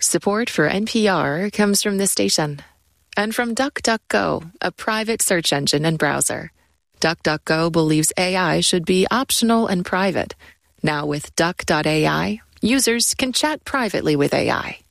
Support for NPR comes from this station and from DuckDuckGo, a private search engine and browser. DuckDuckGo believes AI should be optional and private. Now with Duck.ai, users can chat privately with AI.